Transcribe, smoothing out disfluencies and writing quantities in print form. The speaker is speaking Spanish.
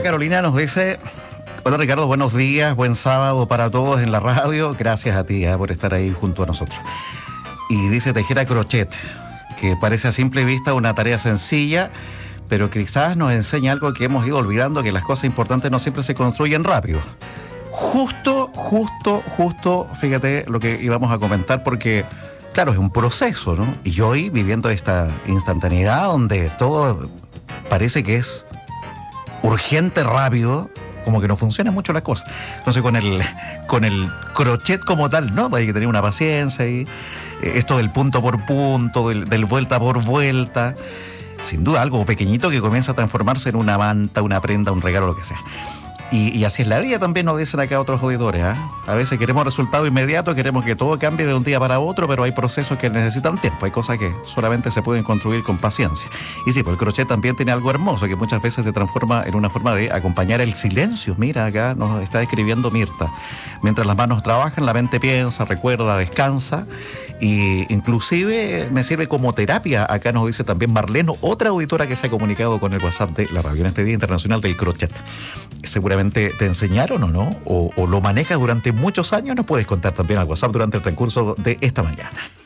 Carolina nos dice: hola Ricardo, buenos días, buen sábado para todos en la radio. Gracias a ti por estar ahí junto a nosotros. Y dice tejer crochet, que parece a simple vista una tarea sencilla, pero quizás nos enseña algo que hemos ido olvidando, que las cosas importantes no siempre se construyen rápido. Justo, fíjate lo que íbamos a comentar, porque claro, es un proceso, ¿no? Y hoy, viviendo esta instantaneidad donde todo parece que es urgente, rápido, como que no funciona mucho la cosa. Entonces con el crochet como tal, ¿no? Hay que tener una paciencia y esto del punto por punto, del vuelta por vuelta. Sin duda algo pequeñito que comienza a transformarse en una manta, una prenda, un regalo, lo que sea. Y así es la vida, también nos dicen acá otros auditores, ¿eh? A veces queremos resultado inmediato, queremos que todo cambie de un día para otro, pero hay procesos que necesitan tiempo, hay cosas que solamente se pueden construir con paciencia. Y sí, pues el crochet también tiene algo hermoso, que muchas veces se transforma en una forma de acompañar el silencio. Mira, acá nos está escribiendo Mirta. Mientras las manos trabajan, la mente piensa, recuerda, descansa. Y inclusive me sirve como terapia. Acá nos dice también Marleno, otra auditora que se ha comunicado con el WhatsApp de la radio en este Día Internacional del Crochet. Seguramente te enseñaron o no, o lo manejas durante muchos años. Nos puedes contar también al WhatsApp durante el transcurso de esta mañana.